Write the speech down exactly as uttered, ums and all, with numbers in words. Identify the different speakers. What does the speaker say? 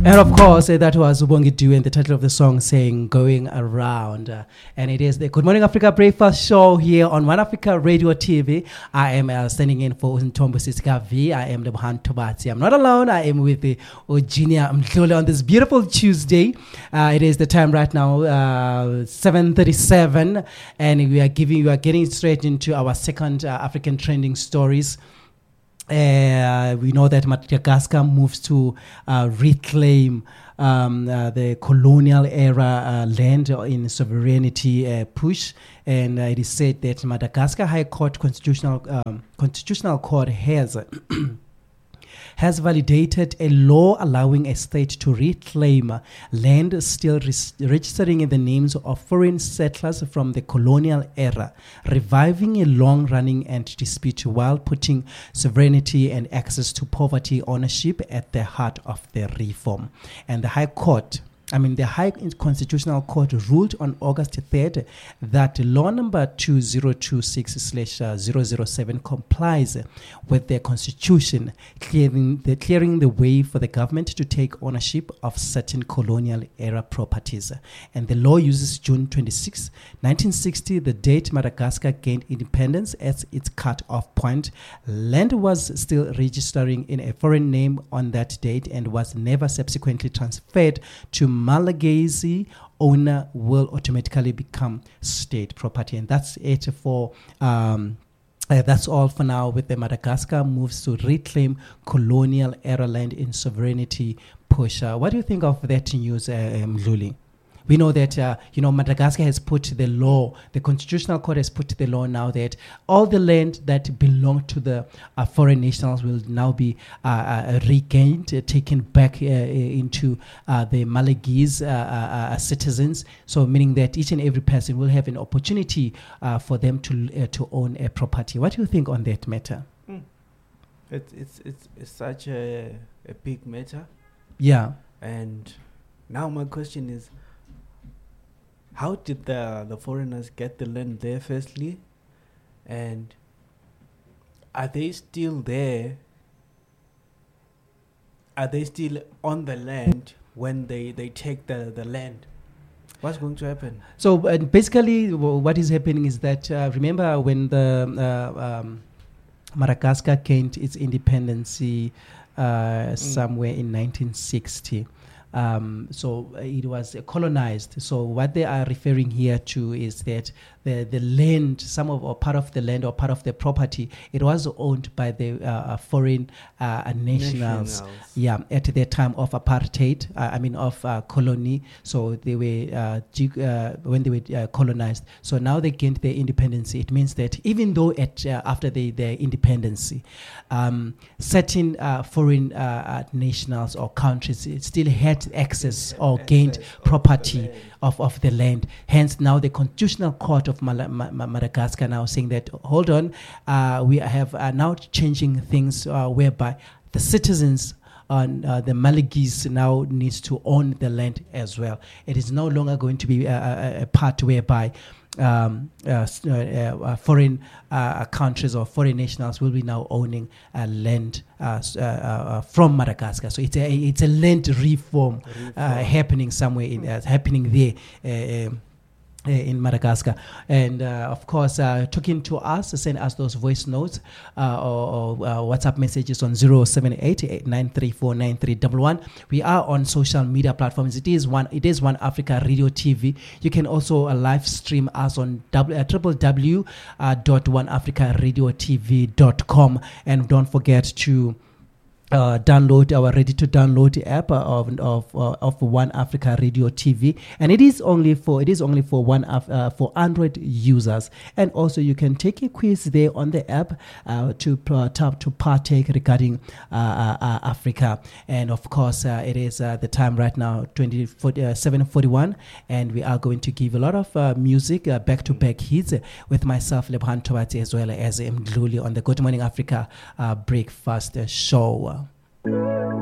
Speaker 1: And of course, uh, that was Ubongi Du and the title of the song saying Going Around. Uh, and it is the Good Morning Africa Breakfast Show here on One Africa Radio T V. I am uh, standing in for Ntombo Sisika V. I am the Bohan Tobati. I'm not alone. I am with the Eugenia Mdlole on this beautiful Tuesday. Uh, it is the time right now, uh, seven thirty-seven. And we are giving, we are getting straight into our second uh, African trending stories. Uh, we know that Madagascar moves to uh, reclaim um, uh, the colonial era uh, land in sovereignty uh, push, and uh, it is said that Madagascar High Court Constitutional um, Constitutional Court has has validated a law allowing a state to reclaim land still res- registering in the names of foreign settlers from the colonial era, reviving a long-running and dispute while putting sovereignty and access to poverty ownership at the heart of the reform. And the High Court I mean, the High Constitutional Court ruled on August third that law number two thousand twenty-six slash zero zero seven complies with the Constitution, clearing the, clearing the way for the government to take ownership of certain colonial era properties. And the law uses June twenty-sixth, nineteen sixty, the date Madagascar gained independence, as its cut-off point. Land was still registering in a foreign name on that date and was never subsequently transferred to Malagasy. Owner will automatically become state property. And that's it for um, uh, that's all for now with the Madagascar moves to reclaim colonial era land in sovereignty push. Uh, what do you think of that news, uh, um, Luli? We know that, uh, you know, Madagascar has put the law, the Constitutional Court has put the law now that all the land that belong to the uh, foreign nationals will now be uh, uh, regained, uh, taken back uh, into uh, the Malagasy uh, uh, citizens. So meaning that each and every person will have an opportunity uh, for them to uh, to own a property. What do you think on that matter?
Speaker 2: Mm. It's, it's, it's, it's such a, a big matter.
Speaker 1: Yeah.
Speaker 2: And now my question is, how did the the foreigners get the land there firstly? And are they still there? Are they still on the land when they, they take the, the land? What's going to happen?
Speaker 1: So uh, basically w- what is happening is that, uh, remember when the uh, um, Madagascar gained its independence uh, mm. somewhere in nineteen sixty. Um, so uh, it was uh, colonized. So what they are referring here to is that the, the land, some of or part of the land or part of the property, it was owned by the uh, foreign uh, nationals. nationals. Yeah, at the time of apartheid. Uh, I mean of uh, colony. So they were uh, g- uh, when they were uh, colonized. So now they gained their independence. It means that even though at uh, after the, their independence, um, certain uh, foreign uh, uh, nationals or countries still had access or gained property of, of the land. Hence now the Constitutional Court of Mal- Ma- Ma- Madagascar now saying that, hold on, uh, we have uh, now changing things uh, whereby the citizens on uh, the Malagasy now needs to own the land as well. It is no longer going to be a, a, a part whereby Um, uh, uh, uh, foreign uh, countries or foreign nationals will be now owning uh, land uh, uh, uh, from Madagascar. So it's a it's a land reform, reform. Uh, happening somewhere in uh, happening there. Uh, um, in Madagascar. And uh, of course, uh, talking to us, send us those voice notes uh, or, or uh, WhatsApp messages on zero seven eight eight nine three four nine three one one. We are on social media platforms. It is one it is One Africa Radio T V. You can also uh, live stream us on w- uh, w w w dot one africa radio t v dot com. And don't forget to Uh, download our ready-to-download app uh, of of uh, of One Africa Radio T V, and it is only for it is only for one af- uh, for Android users. And also, you can take a quiz there on the app uh, to uh, tap to partake regarding uh, uh, uh, Africa. And of course, uh, it is uh, the time right now seven forty-one, and we are going to give a lot of uh, music uh, back-to-back hits uh, with myself, Lebohang Tobati, as well as Mdluli on the Good Morning Africa uh, Breakfast uh, Show.